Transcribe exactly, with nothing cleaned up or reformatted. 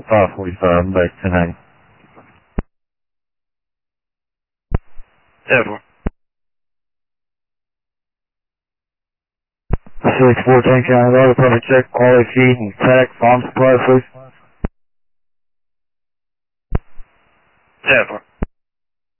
five forty-five, I'm back tonight. Ever. six fourteen County Road, Public check, quality feed and tack, farm supply, please. Ever.